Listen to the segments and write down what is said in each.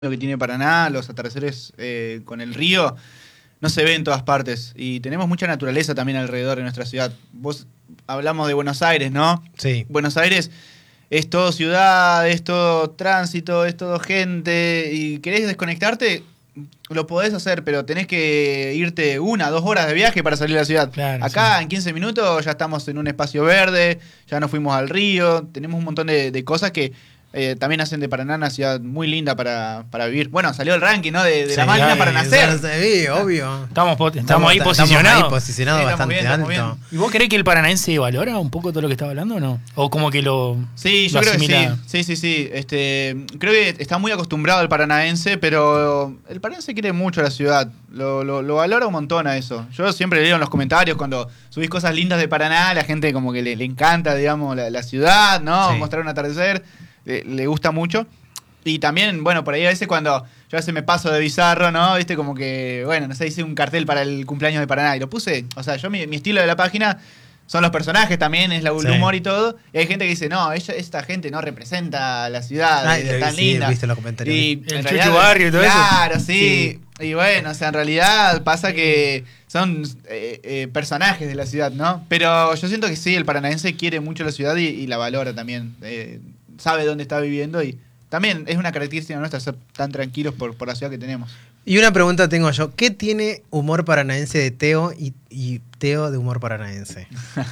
lo que tiene Paraná, los atardeceres con el río, no se ve en todas partes. Y tenemos mucha naturaleza también alrededor de nuestra ciudad. Vos hablamos de Buenos Aires, ¿no? Sí. Buenos Aires es todo ciudad, es todo tránsito, es todo gente. Y querés desconectarte, lo podés hacer, pero tenés que irte 1 o 2 horas de viaje para salir a la ciudad. Claro, acá sí. en 15 minutos ya estamos en un espacio verde, ya nos fuimos al río, tenemos un montón de cosas que también hacen de Paraná una ciudad muy linda para vivir. Bueno, salió el ranking, ¿no? De la máquina para nacer. Sí, obvio. Estamos ahí posicionados. Estamos ahí posicionados Sí, bastante estamos bien, alto. ¿Y vos creés que el paranaense valora un poco todo lo que está hablando o no? ¿O como que lo Sí, yo lo creo asimila? que sí. Sí. Creo que está muy acostumbrado el paranaense, pero el paranaense quiere mucho a la ciudad. Lo valora un montón a eso. Yo siempre leo en los comentarios cuando subís cosas lindas de Paraná, la gente como que le encanta, digamos, la ciudad, ¿no? Sí. Mostrar un atardecer. Le gusta mucho. Y también, bueno, por ahí a veces cuando yo a veces me paso de bizarro, ¿no? Viste, como que, bueno, no sé, hice un cartel para el cumpleaños de Paraná y lo puse. O sea, yo mi estilo de la página son los personajes también, es el Sí. humor y todo. Y hay gente que dice, no, esta gente no representa la ciudad, tan sí, linda. viste los comentarios. Y El en Chuchu realidad, Barrio y todo eso. Claro, sí. Y bueno, o sea, en realidad pasa que son personajes de la ciudad, ¿no? Pero yo siento que sí, el paranaense quiere mucho la ciudad y la valora también. Sabe dónde está viviendo y también es una característica nuestra ser tan tranquilos por la ciudad que tenemos. Y una pregunta tengo yo. ¿Qué tiene humor paranaense de Teo y Teo de humor paranaense?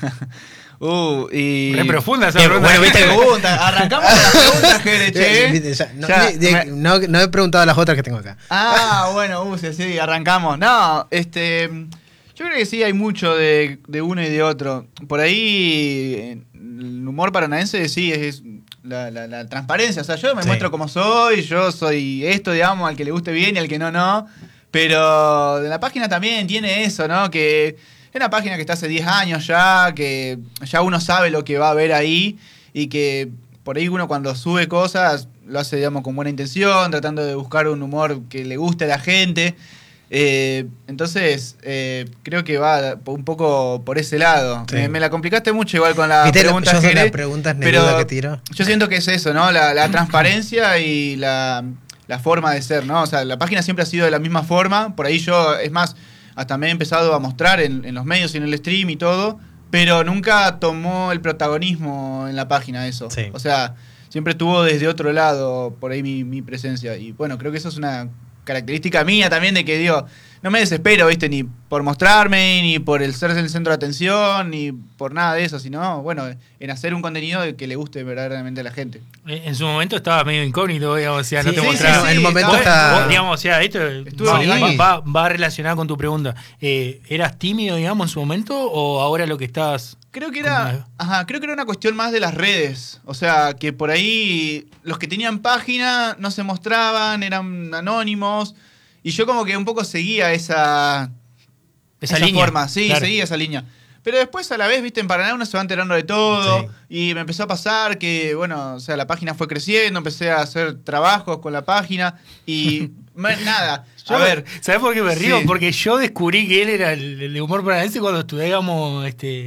Re profunda esa pregunta. Bueno, viste, Pregunta, arrancamos con la pregunta, Jere, che. Viste, ya, Ya, no he preguntado a las otras que tengo acá. Ah, bueno, sí, arrancamos. No, yo creo que sí hay mucho de uno y de otro. Por ahí, el humor paranaense sí es la transparencia. O sea, yo me Sí. muestro como soy, yo soy esto, digamos, al que le guste bien y al que no, no. Pero de la página también tiene eso, ¿no? Que es una página que está hace 10 años ya, que ya uno sabe lo que va a ver ahí y que por ahí uno cuando sube cosas lo hace, digamos, con buena intención, tratando de buscar un humor que le guste a la gente. Entonces, creo que va un poco por ese lado. Sí. Me la complicaste mucho igual con la ¿Viste pregunta, yo soy Jere, las preguntas nerudas que tiro? yo siento que es eso, ¿no? La transparencia y la forma de ser, ¿no? O sea, la página siempre ha sido de la misma forma. Por ahí yo, es más, hasta me he empezado a mostrar en los medios y en el stream y todo, pero nunca tomó el protagonismo en la página eso. Sí. O sea, siempre tuvo desde otro lado por ahí mi presencia. Y bueno, creo que eso es una característica mía también de que, digo, no me desespero, ¿viste? Ni por mostrarme, ni por el ser el centro de atención, ni por nada de eso, sino, bueno, en hacer un contenido que le guste verdaderamente a la gente. En su momento estaba medio incógnito, digamos, o sea, no Sí, te sí, mostraba. sí, en el momento Vos, está... digamos, o sea, esto Estuve va relacionado con tu pregunta. ¿Eras tímido, digamos, en su momento o ahora lo que estás...? Creo que era una cuestión más de las redes. O sea, que por ahí los que tenían página no se mostraban, eran anónimos. Y yo como que un poco seguía esa línea. forma. Sí, Claro. seguía esa línea. Pero después a la vez, viste, en Paraná uno se va enterando de todo. Sí. Y me empezó a pasar que, bueno, o sea, la página fue creciendo, empecé a hacer trabajos con la página. Y nada, a ver. ¿Sabés por qué me río? Sí. Porque yo descubrí que él era el de humor paranaense cuando estudiábamos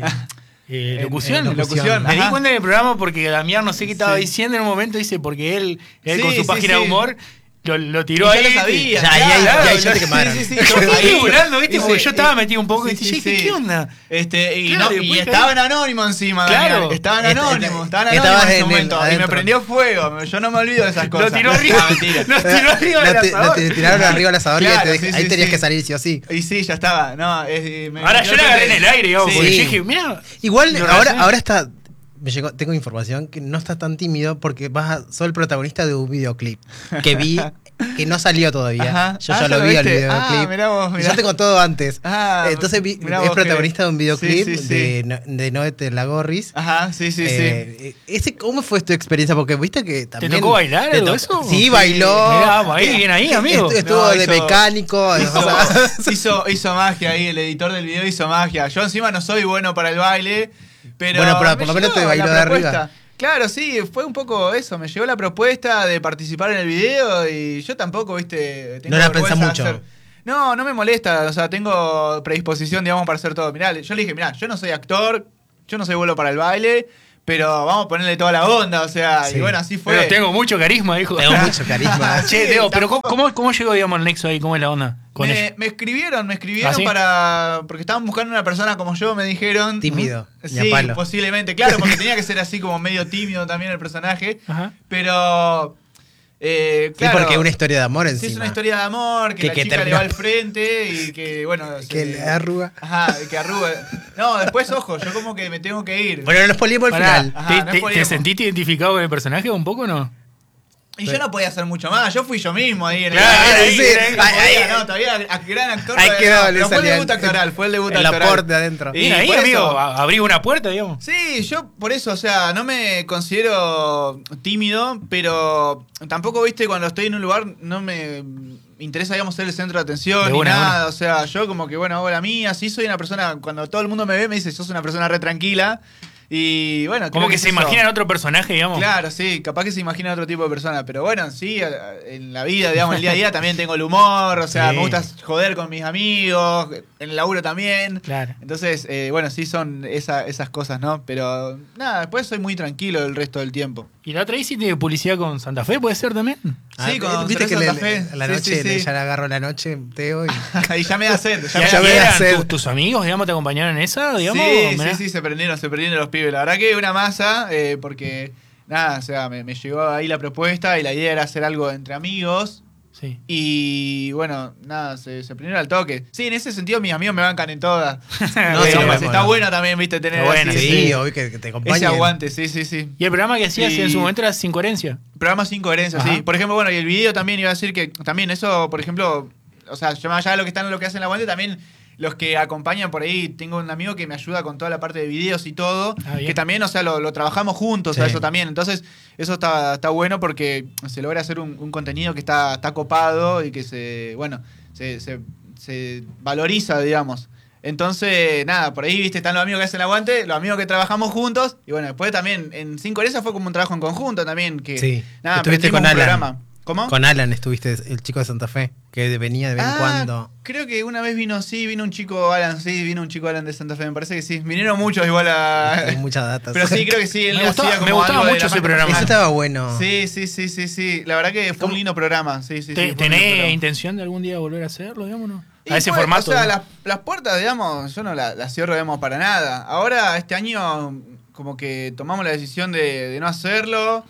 locución. en locución, Me di ajá. cuenta en el programa porque Damián no sé qué estaba Sí. diciendo en un momento, dice, porque él Sí, con su sí, página de sí. humor lo tiró Y ya ahí. lo sabía, Ya, y ahí ya te lo- quemaron. Sí, sí, Yo sí. fui figurando, ¿viste? Hice- Porque yo estaba metido un poco y sí, dije, sí, sí. ¿qué onda? Y Claro, no, y después estaban anónimos encima, Claro. Daniel. Estaban anónimos Estabas en ese en el- momento. Y me adentro. prendió fuego. Yo no me olvido de esas cosas. Lo tiró arriba. Ah, mentira. Lo tiró arriba del asador. Te tiraron arriba al asador Claro, y sí, ahí sí, tenías sí. que salir sí o sí. Y sí, ya estaba. No, Ahora yo la agarré en el aire, digamos, Sí. porque yo dije, mira. Igual lo ahora relacioné. está... tengo información que no está tan tímido porque soy el protagonista de un videoclip que vi que no salió todavía. Ajá. Yo Ah, ya ¿ya lo lo vi el viste? videoclip. Ah, mirá vos, Y mirá. yo tengo todo antes. Ah, Entonces mirá es vos, protagonista de un videoclip Sí, sí, sí. de Noete Lagorris. Ajá, sí, sí, sí. ¿Cómo fue tu experiencia? Porque viste que también... tocó bailar te algo to- de eso? Sí, Sí. bailó. Mirá, ahí, bien ahí, amigo. Estuvo No, de hizo- mecánico. o sea, Hizo magia ahí, el editor del video hizo magia. Yo encima no soy bueno para el baile, pero. Bueno, pero me por lo menos llegó te bailó la de propuesta. arriba. Claro, sí, fue un poco eso. Me llegó la propuesta de participar en el video y yo tampoco, viste. Tengo No la vergüenza pensás de mucho. hacer. No, no me molesta. O sea, tengo predisposición, digamos, para hacer todo. Mirá, yo le dije, mirá, yo no soy actor, yo no soy bueno para el baile. pero vamos a ponerle toda la onda, o sea, Sí. y bueno, así fue. Pero tengo mucho carisma, dijo. Tengo mucho carisma. Che, Sí, Teo, pero tampoco- ¿cómo llegó, digamos, el nexo ahí? ¿Cómo es la onda con ellos? Me escribieron ¿Ah, sí? porque estaban buscando una persona como yo, me dijeron. Tímido, ni a Sí, palo. posiblemente, claro, porque tenía que ser así como medio tímido también el personaje, Ajá. pero Sí, claro, porque es una historia de amor sí, encima. es una historia de amor, que la chica le termina- va al frente y que, bueno, Que le arruga. Ajá, que arruga. No, después, ojo, yo como que me tengo que ir. Bueno, nos poliemos al Pará, final. Ajá, no ¿te spoilemos. sentiste identificado con el personaje un poco o no? Y yo no podía hacer mucho más, yo fui yo mismo ahí en Claro, el... sí, no sí. podía, Ahí- no, todavía gran actor. Ahí todavía quedó, no, le pero fue el salía debut actoral, fue el debut el actoral. aporte adentro. Y Mira, ahí, por amigo, eso- abrí una puerta, digamos. Sí, yo por eso, o sea, no me considero tímido, pero tampoco, viste, cuando estoy en un lugar no me interesa, digamos, ser el centro de atención De ni una, de nada. una. O sea, yo como que, bueno, hago la mía, sí soy una persona, cuando todo el mundo me ve me dice, sos una persona re tranquila. Y bueno, Como creo que es se eso. imaginan otro personaje, digamos. Claro, sí, capaz que se imagina otro tipo de persona, pero bueno, sí, en la vida, digamos, en el día a día también tengo el humor, o sea, Sí. me gusta joder con mis amigos, en el laburo también. Claro. Entonces, bueno, sí son esas cosas, ¿no? Pero nada, después soy muy tranquilo el resto del tiempo. ¿Y la otra vez hiciste publicidad con Santa Fe? ¿Puede ser también? Sí, con viste que Cerveza Santa Fe. a la Sí, noche sí, sí. ya le agarro la noche, Teo. Y... Y ya me da sed, ya ¿Y me ya da me sed. da eran sed. tus amigos, digamos, te acompañaron en esa, digamos? Sí, Mirá. sí, se prendieron los pibes. La verdad que una masa, porque nada, o sea, me llegó ahí la propuesta y la idea era hacer algo entre amigos. Sí. Y bueno, nada, se prendieron al toque. Sí, en ese sentido mis amigos me bancan en todas. No, No, sí, digamos, bueno. está bueno también, viste, tener Está bueno, así Sí, ese, hoy que te acompañen. ese aguante, sí, sí, sí. Y el programa que hacías Y- en su momento era Sin Coherencia. Programa sin coherencia, Ajá. sí. Por ejemplo, bueno, y el video también iba a decir que también eso, por ejemplo, o sea, yo más allá de lo que están, lo que hacen el aguante, también los que acompañan por ahí, tengo un amigo que me ayuda con toda la parte de videos y todo, Ah, bien. que también, o sea, lo trabajamos juntos, Sí. a eso también. Entonces, eso está bueno porque se logra hacer un contenido que está copado y que se valoriza, digamos. Entonces, nada, por ahí, viste, están los amigos que hacen el aguante, los amigos que trabajamos juntos, y bueno, después también, en Sin Coherencia fue como un trabajo en conjunto también, que Sí. nada, Estuviste aprendimos con un Alan. programa. ¿Cómo? Con Alan estuviste, el chico de Santa Fe, que venía de vez en cuando. Creo que una vez vino un chico Alan, sí, vino un chico Alan de Santa Fe, me parece que sí. Vinieron muchos igual a... Hay muchas datas. Pero sí, creo que sí, él Me gustaba- hacía como me gustaba algo de mucho la ese marca programa. Eso personal. estaba bueno. Sí. La verdad que fue un lindo programa, sí. fue un lindo ¿Tenés programa. intención de algún día volver a hacerlo, digamos, no? Y A ese fue, formato. O sea, ¿no? las puertas, digamos, yo no las cierro, digamos, para nada. Ahora, este año, como que tomamos la decisión de no hacerlo.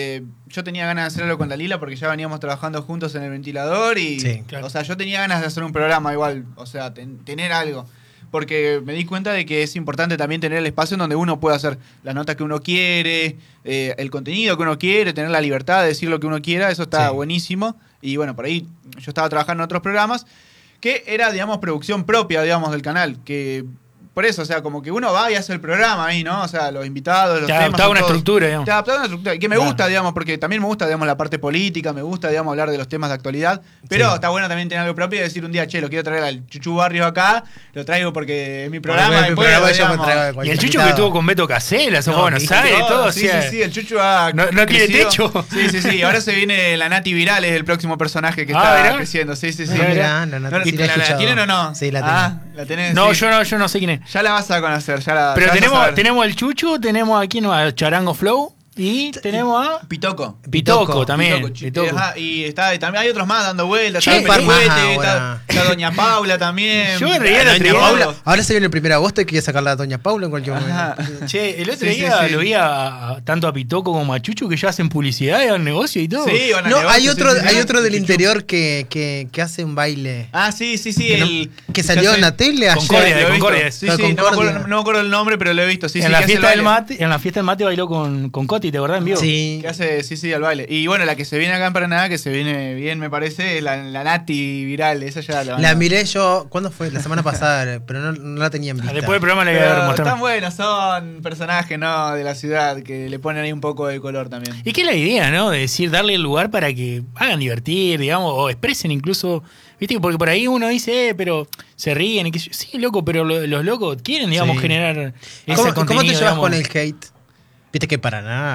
Yo tenía ganas de hacerlo con Dalila porque ya veníamos trabajando juntos en el ventilador y, Sí, claro. o sea, yo tenía ganas de hacer un programa igual, o sea, tener algo. Porque me di cuenta de que es importante también tener el espacio en donde uno puede hacer las notas que uno quiere, el contenido que uno quiere, tener la libertad de decir lo que uno quiera, eso está Sí. buenísimo. Y bueno, por ahí yo estaba trabajando en otros programas que era, digamos, producción propia, digamos, del canal, que por eso, o sea, como que uno va y hace el programa ahí, ¿no? O sea, los invitados, los Te temas. adaptaba son una todos- estructura, digamos. Te adaptaba una estructura. Y que me Claro. gusta, digamos, porque también me gusta, digamos, la parte política, me gusta, digamos, hablar de los temas de actualidad. Pero Sí. está bueno también tener algo propio y decir un día, che, lo quiero traer al Chuchu Barrios acá, lo traigo porque es mi programa. Bueno, y mi puedo, programa yo me digamos. traigo de Y cualquier el Chucho que invitado. estuvo con Beto Casella, se fue a No, Buenos viste, Aires, todo. Sí, o sea, sí, el Chuchu ha No tiene crecido. techo. Sí. Ahora se viene la Nati Viral, es el próximo personaje que Ah, está mirá. creciendo. Sí. Ah, mirá, la Nati, No, sí la he ¿la escuchado. tienen o no? Sí, la Ah, la tenés. No, sí. yo no sé quién es. Ya la vas a conocer, Pero ya vas a saber. tenemos el Chuchu, tenemos aquí a Charango Flow y tenemos a Pitoco. Pitoco también. Pitoco. Ajá, y también hay otros más dando vueltas. Che, Está hay más Peluete, ahora. está Doña Paula también. Yo me reía Doña el otro día. Paula. Ahora se viene el 1 de agosto y quiere sacarla a Doña Paula en cualquier momento. Ajá. Che, el otro Sí, día sí, sí. lo vi tanto a Pitoco como a Chuchu que ya hacen publicidad y al negocio y todo. Sí, van a No, negocio, hay otro, sí, sí, hay sí. otro del Chuchu. interior que hace un baile. Ah, sí, que, no- el que salió en la tele ayer. Concordia, lo he de visto. Concordia. Sí, Ah, sí, no me, Concordia. acuerdo, no me acuerdo el nombre, pero lo he visto. Sí, en, sí, la que hace el fiesta del baile. mate, en la fiesta del mate bailó con Coti, ¿te acordás en vivo? Sí. Que hace, sí, al baile. Y bueno, la que se viene acá en Paraná, que se viene bien, me parece, es la Nati Viral. Esa ya la van a- La miré yo, ¿cuándo fue? La semana pasada, pero no la tenía en vista. Después del programa le voy a ver Pero mostrar. están buenos, son personajes, ¿no? De la ciudad que le ponen ahí un poco de color también. Y que es la idea, ¿no? De decir, darle el lugar para que hagan divertir, digamos, o expresen incluso. ¿Viste? Porque por ahí uno dice, pero se ríen y que sí, loco, pero los locos quieren, digamos, Sí. generar ese ¿Cómo te contenido, llevas digamos. con el hate? Viste que para nada.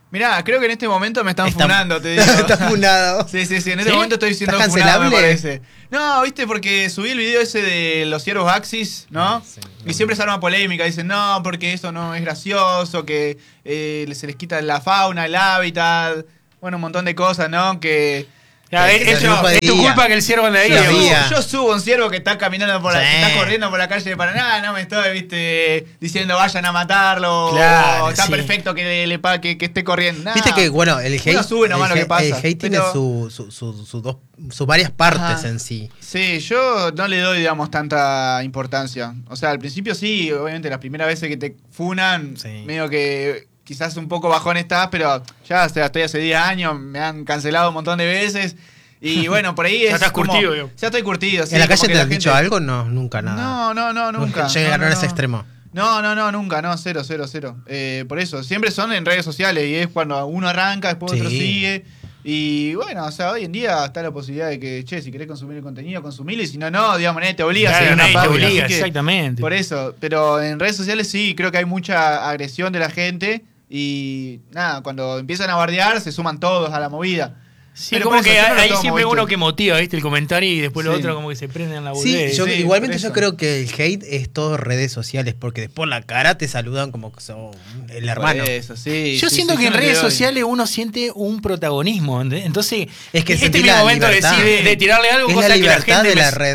Mirá, creo que en este momento me están Está- funando, te digo. Está funado. Sí, en este ¿Sí? momento estoy siendo ¿Estás funado, me cancelable? parece. No, viste, porque subí el video ese de los ciervos Axis, ¿no? Sí, Y siempre se arma polémica, dicen, no, porque eso no es gracioso, que se les quita la fauna, el hábitat, bueno, un montón de cosas, ¿no? Que... Ya, Que es, se ocupa de es tu día. culpa que el ciervo ande ahí. Yo digamos. sabía. Yo subo un ciervo que está caminando por la, Sí. que está corriendo por la calle de Paraná, no me estoy, viste, diciendo vayan a matarlo, Claro, o está sí. perfecto que esté corriendo. Nah. Viste que, bueno, el hate, Uno sube nomás el lo que hate- pasa, el hate tiene pero- sus varias partes Ajá. en sí. Sí, yo no le doy, digamos, tanta importancia. O sea, al principio sí, obviamente las primeras veces que te funan, Sí. medio que quizás un poco bajón estás, pero ya, o sea, estoy hace 10 años, me han cancelado un montón de veces. Y bueno, por ahí Ya es estás como- curtido, digo. Ya estoy curtido, sí. ¿En la como calle que te la han dicho gente- algo? No, nunca nada. No, nunca. Llegaron No, a ese extremo. No, nunca, no, cero. Por eso, siempre son en redes sociales y es cuando uno arranca, después otro Sí. sigue. Y bueno, o sea, hoy en día está la posibilidad de que, che, si querés consumir el contenido, consumilo, y si no, no, digamos, nadie te obliga a Claro, seguir una nadie te página. obliga, así que, exactamente. por eso, pero en redes sociales sí, creo que hay mucha agresión de la gente y nada, cuando empiezan a bardear se suman todos a la movida. Sí, Pero como por eso, que yo no lo hay tomo, siempre ¿viste? uno que motiva, ¿viste? El comentario y después lo Sí. otro como que se prende en la Sí, boludez. yo, sí, igualmente por yo eso. creo que el hate es todo redes sociales, porque después la cara te saludan como que son el hermano. Por eso, sí. Yo sí, siento sí, que en no le redes doy. sociales uno siente un protagonismo. ¿entendés? Entonces, Es que este sentí es mi la momento libertad. de tirarle algo, Es cosa la que la libertad gente de me- la red.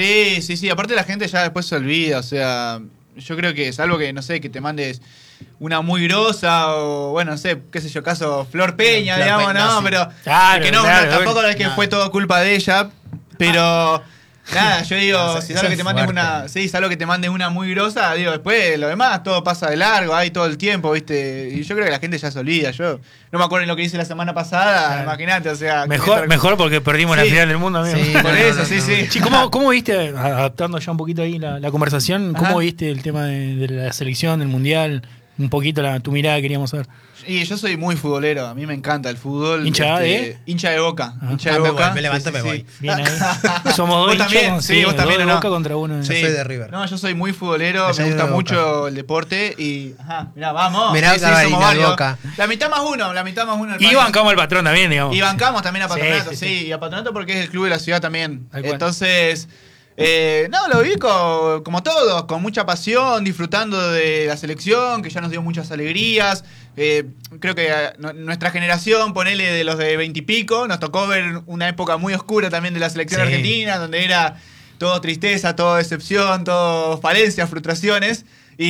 Sí. Aparte la gente ya después se olvida, o sea, yo creo que es algo que, no sé, que te mandes una muy grosa o, bueno, no sé, qué sé yo, caso Flor Peña, Flor digamos, Peña, no, sí. pero Claro, que no, claro, tampoco bueno. es que No. fue todo culpa de ella, pero nada, yo digo, No, si eso es algo que es te mandes fuerte. una, sí, es algo que te mandes una muy grosa, digo, después lo demás todo pasa de largo, ahí todo el tiempo, ¿viste? Y yo creo que la gente ya se olvida, yo no me acuerdo en lo que hice la semana pasada, Claro. imagínate, o sea, Mejor porque perdimos la Sí. final del mundo, amigo. Sí, por eso, sí. Che, ¿cómo viste, adaptando ya un poquito ahí la conversación, cómo Ajá. viste el tema de la selección, del mundial? Un poquito tu mirada queríamos saber. Y yo soy muy futbolero, a mí me encanta el fútbol. ¿Hincha de? Hincha de Boca. Ah. Hincha de Ah, me Boca. voy, me levanto, me voy. Bien ahí. Somos dos Vos hinchas, también, sí, vos también, dos de ¿o no? Boca contra uno. Yo soy de River. No, yo soy muy futbolero, Yo soy me gusta de Boca. mucho el deporte y. Ajá, mirá, vamos. Mirá, Cabarina, somos de varios. Boca. La mitad más uno del Y país. bancamos al patrón también, digamos. Y bancamos también a Sí, Patronato, sí, sí, sí. y a Patronato porque es el club de la ciudad también. Tal cual. Entonces, no, lo vi como todos, con mucha pasión, disfrutando de la selección, que ya nos dio muchas alegrías. Creo que nuestra generación, ponele de los de 20 y pico, nos tocó ver una época muy oscura también de la selección Sí. argentina, donde era todo tristeza, todo decepción, todo falencias, frustraciones.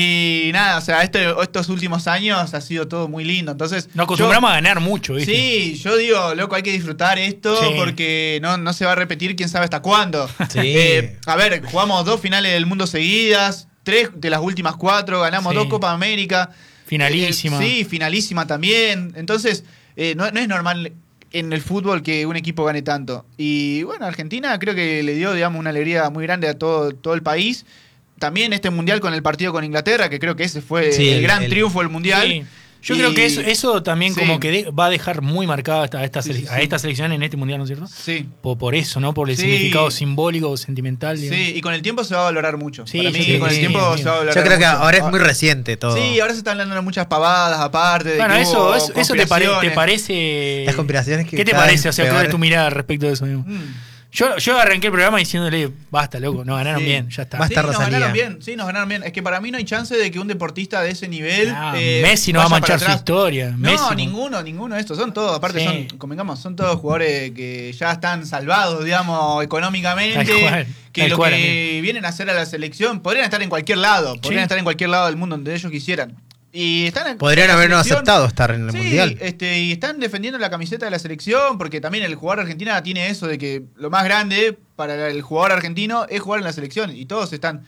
Y nada, o sea, estos últimos años ha sido todo muy lindo. Entonces, Nos acostumbramos a ganar mucho, ¿viste? sí, yo digo, loco, hay que disfrutar esto Sí. porque no se va a repetir quién sabe hasta cuándo. Sí. A ver, jugamos 2 finales del mundo seguidas, 3 de las últimas 4, ganamos Sí. 2 Copa América. Finalísima. Sí, finalísima también. Entonces, no es normal en el fútbol que un equipo gane tanto. Y bueno, Argentina creo que le dio, digamos, una alegría muy grande a todo el país. También este mundial con el partido con Inglaterra, que creo que ese fue Sí, el gran el- triunfo del mundial. Sí. Yo Y- creo que eso también sí. como que va a dejar muy marcada a esta Sí, sí, selección en este mundial, ¿no es cierto? Sí. Por eso, ¿no? Por el Sí. significado simbólico o sentimental. digamos. Sí, y con el tiempo se va a valorar mucho. Sí, Para mí, sí, con el sí, tiempo sí. se va a valorar Yo creo que mucho. ahora es muy reciente todo. Sí, ahora se están hablando muchas pavadas aparte. De Bueno, que eso hubo te conspiraciones. parece. Las conspiraciones que ¿Qué te cada parece? vez O sea, ¿cuál es peores. tu mirada respecto de eso, amigo? Mm. Yo arranqué el programa diciéndole, basta, loco, nos ganaron Sí. bien, ya está. Basta. Sí, nos Rosalía. ganaron bien. Sí, nos ganaron bien. Es que para mí no hay chance de que un deportista de ese nivel. Ah, Messi no va a vaya manchar para su atrás. historia. No, Messi ninguno de estos. Son todos, aparte, Sí. son todos jugadores que ya están salvados, digamos, económicamente. Tal cual, que tal lo cual, que amigo. vienen a hacer a la selección podrían estar en cualquier lado. Podrían Sí. estar en cualquier lado del mundo donde ellos quisieran. Y están Podrían en la habernos selección. aceptado estar en el Sí, mundial. y están defendiendo la camiseta de la selección porque también el jugador argentino tiene eso de que lo más grande para el jugador argentino es jugar en la selección y todos están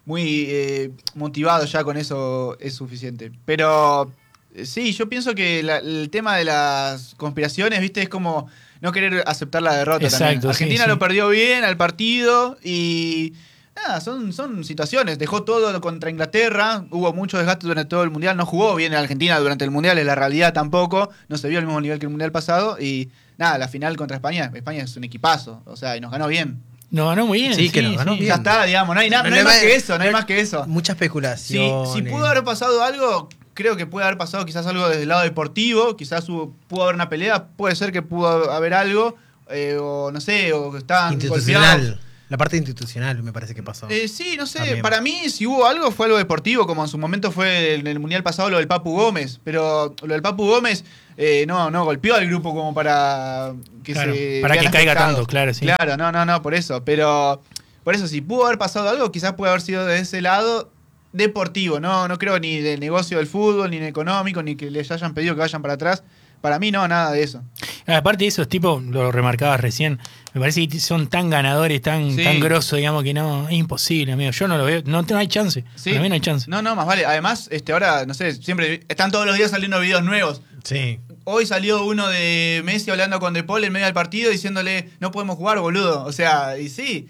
muy motivados ya con eso es suficiente. Pero sí, yo pienso que el tema de las conspiraciones, viste, es como no querer aceptar la derrota. Exacto, también. sí, Argentina sí. lo perdió bien al partido y nada, son situaciones. Dejó todo contra Inglaterra, hubo mucho desgaste durante todo el Mundial, no jugó bien en Argentina durante el Mundial, en la realidad tampoco, no se vio al mismo nivel que el Mundial pasado y nada, la final contra España es un equipazo, o sea, y nos ganó bien. nos ganó muy bien. Sí, que nos ganó Y bien. ya está, digamos, no hay más que eso, no hay más que eso. Mucha Si, especulación. si pudo haber pasado algo, creo que puede haber pasado quizás algo desde el lado deportivo, quizás pudo haber una pelea, puede ser que pudo haber algo, o no sé, o que estaban institucional. golpeados. La parte institucional me parece que pasó. Sí, no sé, También. para mí si hubo algo fue algo deportivo, como en su momento fue en el Mundial pasado lo del Papu Gómez, pero lo del Papu Gómez no golpeó al grupo como para que Claro, se para que vean caiga afectados. tanto, claro, sí. Claro, no, por eso, pero por eso si pudo haber pasado algo, quizás puede haber sido de ese lado deportivo, no creo ni del negocio del fútbol, ni en económico, ni que les hayan pedido que vayan para atrás. Para mí no, nada de eso. Aparte de esos tipos, lo remarcabas recién, me parece que son tan ganadores, tan grosos, digamos, que no, es imposible, amigo. Yo no lo veo, no hay chance. Sí. Para mí no hay chance. No, más vale. Además, ahora, no sé, siempre están todos los días saliendo videos nuevos. Sí. Hoy salió uno de Messi hablando con De Paul en medio del partido diciéndole, no podemos jugar, boludo. O sea, y sí.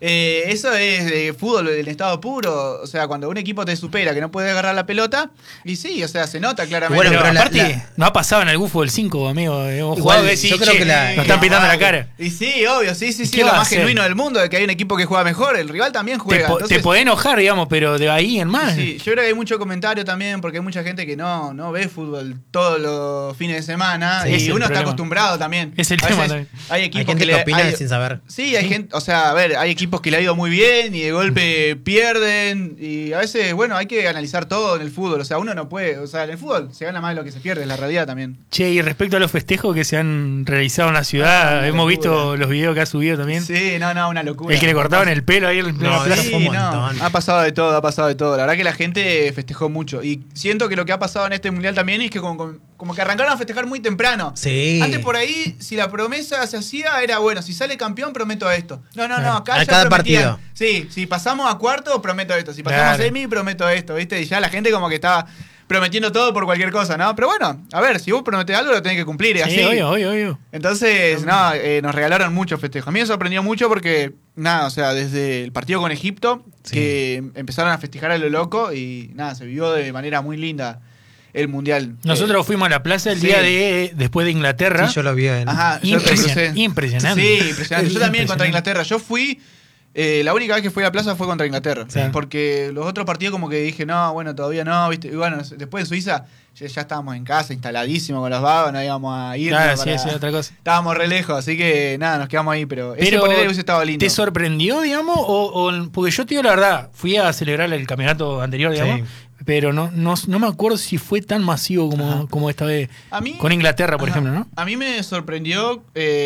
Eso es de fútbol en estado puro. O sea, cuando un equipo te supera que no puede agarrar la pelota, y sí, o sea, se nota claramente. Bueno, Pero pero aparte, no ha pasado en algún fútbol 5, amigo. Hemos jugado que sí, yo creo que nos están pintando la cara. Y sí, obvio, sí, ¿Qué es lo va a más hacer? genuino del mundo, de que hay un equipo que juega mejor, el rival también juega. Te Entonces, podés enojar, digamos, pero de ahí en más. sí, yo creo que hay mucho comentario también, porque hay mucha gente que no ve fútbol todos los fines de semana, Sí, ese es y el uno está problema. acostumbrado también. Es el A tema veces también. Hay Hay equipos gente que opina sin saber. Sí, hay gente, o sea, a ver, hay equipos que le ha ido muy bien y de golpe pierden, y a veces, bueno, hay que analizar todo en el fútbol, o sea, uno no puede, o sea, en el fútbol se gana más de lo que se pierde, es la realidad también. Che, y respecto a los festejos que se han realizado en la ciudad, Una hemos locura. visto los videos que ha subido también. Sí, una locura. El que le cortaban el pelo ahí en la No, plaza. eso fue un montón. Ha pasado de todo, ha pasado de todo. La verdad que la gente festejó mucho. Y siento que lo que ha pasado en este mundial también es que como que arrancaron a festejar muy temprano. Sí. Antes por ahí, si la promesa se hacía, era bueno, si sale campeón, prometo esto. No, acá A ya cada prometían. partido. Sí, si pasamos a cuarto, prometo esto. Si pasamos Claro. a semi, prometo esto, ¿viste? Y ya la gente como que estaba prometiendo todo por cualquier cosa, ¿no? Pero bueno, a ver, si vos prometés algo, lo tenés que cumplir. Y Sí, así. obvio. Entonces, nos regalaron muchos festejos. A mí me sorprendió mucho porque, nada, o sea, desde el partido con Egipto, Sí. que empezaron a festejar a lo loco y nada, se vivió de manera muy linda el Mundial. Nosotros fuimos a la plaza el sí. día después de Inglaterra. Sí, yo lo vi en. Ajá, yo te crucé. Impresionante. Sí, impresionante. Yo también contra Impresionante. Inglaterra. Yo fui, la única vez que fui a la plaza fue contra Inglaterra. Sí. Porque los otros partidos como que dije, no, bueno, todavía no, ¿viste? Y bueno, después en Suiza ya estábamos en casa, instaladísimos con los vagos, no íbamos a ir. Claro, sí, otra cosa. Estábamos re lejos, así que nada, nos quedamos ahí, pero ese Pero, ponele hubiese estado lindo. ¿te sorprendió, digamos? Porque yo te digo la verdad, fui a celebrar el campeonato anterior, digamos, Sí. pero no me acuerdo si fue tan masivo como esta vez. A mí- Con Inglaterra, por Ajá. ejemplo, ¿no? A mí me sorprendió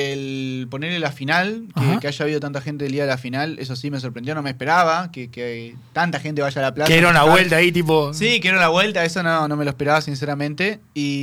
el ponerle la final, Ajá. que haya habido tanta gente el día de la final, eso sí me sorprendió, no me esperaba que tanta gente vaya a la plaza. Que era a una festejar. vuelta ahí, tipo. Sí, que era una vuelta, eso no me lo esperaba sinceramente.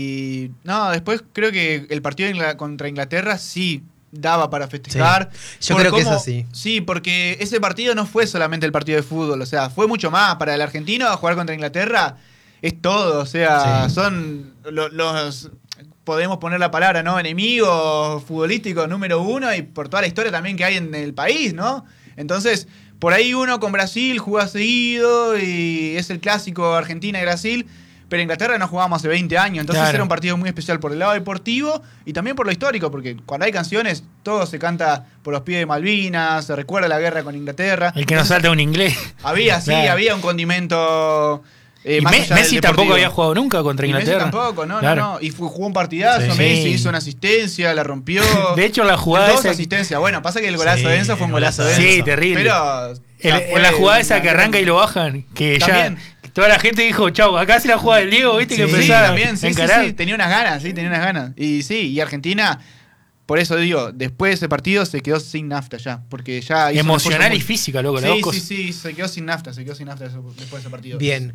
Y no, después creo que el partido contra Inglaterra sí daba para festejar. Sí. Yo Por creo que es cómo- así. Sí, porque ese partido no fue solamente el partido de fútbol, o sea, fue mucho más. Para el argentino jugar contra Inglaterra es todo, o sea, Sí. son los podemos poner la palabra, ¿no? Enemigos futbolísticos número uno y por toda la historia también que hay en el país, ¿no? Entonces, por ahí uno con Brasil juega seguido y es el clásico Argentina y Brasil, pero Inglaterra no jugábamos hace 20 años, entonces Claro. era un partido muy especial por el lado deportivo y también por lo histórico, porque cuando hay canciones, todo se canta por los pies de Malvinas, se recuerda la guerra con Inglaterra. El que nos salta un inglés. Había, Claro. había un condimento. Y más allá del Messi tampoco deportivo. había jugado nunca contra Y Messi Inglaterra. tampoco, no. Y jugó un partidazo, Sí. Messi Sí. hizo una asistencia, la rompió. De hecho, la jugada Dos esa- asistencias. Bueno, pasa que el golazo Sí, de Enzo fue un el golazo de golazo de Enzo. Sí, terrible. Pero En la jugada esa que arranca y lo bajan, que También. ya toda la gente dijo, chau, acá se la juega del Diego, viste, que Sí, Sí, empezaba también, a sí, encarar. sí, tenía unas ganas. Y sí, y Argentina, por eso digo, después de ese partido se quedó sin nafta ya, porque ya hizo un Emocional esfuerzo y muy- física, loco, las dos Sí, cosas. sí, se quedó sin nafta después de ese partido. Bien,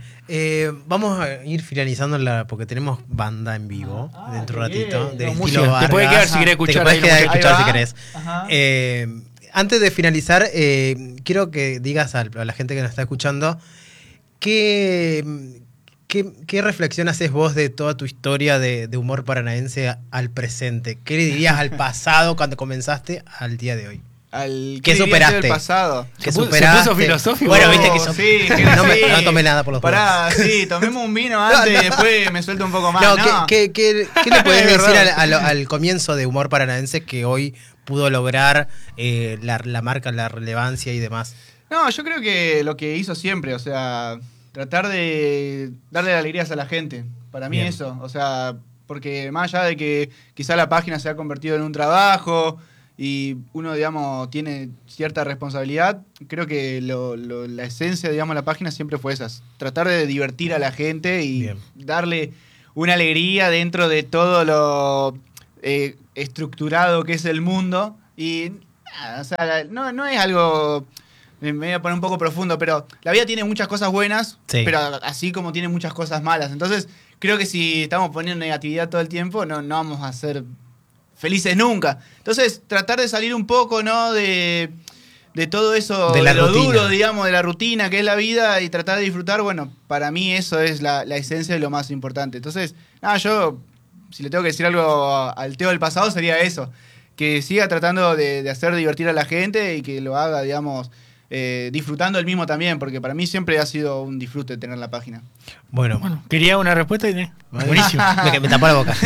vamos a ir finalizando porque tenemos banda en vivo dentro de un qué ratito. bien. De No, estilo música. Te Vargas. puede quedar si querés escuchar Te podés ahí quedar a la música. escuchar Ahí si va. querés. Ajá. Antes de finalizar, quiero que digas a la gente que nos está escuchando ¿qué reflexión haces vos de toda tu historia de humor paranaense al presente? ¿Qué le dirías al pasado cuando comenzaste al día de hoy? ¿Qué ¿Qué superaste? del pasado? ¿Qué Se puso superaste? filosófico. Bueno, viste Oh, que sí, que no, sí. no tomé nada por los Pará, sí, tomemos un vino antes y después me suelto un poco más. No, No, ¿qué le podés Es decir verdad. al comienzo de Humor Paranaense que hoy pudo lograr la marca, la relevancia y demás? No, yo creo que lo que hizo siempre, o sea, tratar de darle alegrías a la gente. Para mí Bien. eso, o sea, porque más allá de que quizá la página se ha convertido en un trabajo y uno, digamos, tiene cierta responsabilidad, creo que la esencia, digamos, de la página siempre fue esa, tratar de divertir a la gente y Bien. darle una alegría dentro de todo lo estructurado que es el mundo. Y, nada, o sea, no es algo... Me voy a poner un poco profundo, pero la vida tiene muchas cosas buenas, Sí. pero así como tiene muchas cosas malas. Entonces, creo que si estamos poniendo negatividad todo el tiempo, no vamos a ser felices nunca. Entonces, tratar de salir un poco, ¿no? De todo eso, De la lo rutina. duro, digamos, de la rutina que es la vida y tratar de disfrutar, bueno, para mí eso es la esencia de lo más importante. Entonces, nada, yo, si le tengo que decir algo al Teo del pasado, sería eso. Que siga tratando de hacer divertir a la gente y que lo haga, digamos, disfrutando el mismo también, porque para mí siempre ha sido un disfrute tener la página. Bueno, Bueno, quería una respuesta y buenísimo. me tapó la boca.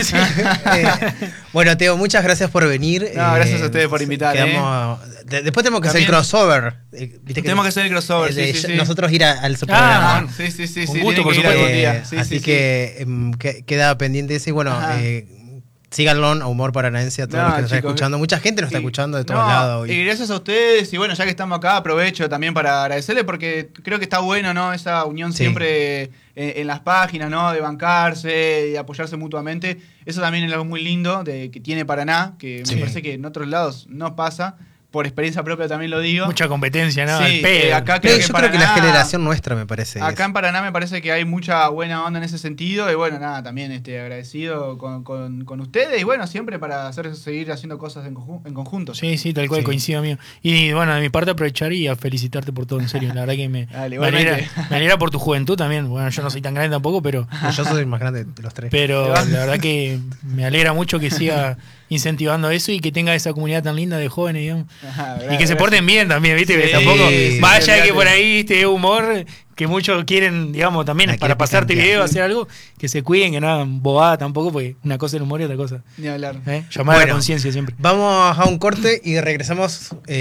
Bueno, Teo, muchas gracias por venir. No, gracias a ustedes por invitar, Después tenemos que hacer el También- crossover. ¿Viste Tenemos que hacer el crossover, de sí. Nosotros ir al su programa. bueno. Sí, Con tienen gusto, por que ir supuesto. algún día. Sí, Así sí, que queda pendiente ese. Y bueno, Ajá. síganlo a Humor Paranaense, a todos No, los que nos están chicos, escuchando. Mucha gente nos está y- escuchando de todos no, lados. Y gracias a ustedes, y bueno, ya que estamos acá, aprovecho también para agradecerles porque creo que está bueno, ¿no? Esa unión Sí. siempre en las páginas, ¿no? De bancarse y apoyarse mutuamente. Eso también es algo muy lindo que tiene Paraná, que Sí. me parece que en otros lados no pasa. Por experiencia propia también lo digo. Mucha competencia, ¿no? Sí, Al pedo. acá creo que Yo creo que la Paraná- generación nuestra, me parece. Acá en Paraná me parece que hay mucha buena onda en ese sentido y bueno, nada, también agradecido con ustedes y bueno, siempre para seguir haciendo cosas en conjunto. Sí, tal cual, Sí. coincido, amigo. Y bueno, de mi parte aprovechar y a felicitarte por todo, en serio. La verdad que Dale, me alegra, igualmente. me alegra por tu juventud también. Bueno, yo no soy tan grande tampoco, pero Yo soy el más grande de los tres. la verdad que me alegra mucho que siga incentivando eso y que tenga esa comunidad tan linda de jóvenes, digamos. Ajá, Y que se porten bien también, ¿viste? Que Sí, tampoco sí, vaya olvídate. que por ahí te dé humor, que muchos quieren, digamos, también La para quiere pasarte picantear. video, hacer algo, que se cuiden, que no hagan bobada tampoco, porque una cosa es el humor y otra cosa. Ni hablar. Llamar a la Bueno. conciencia siempre. Vamos a un corte y regresamos.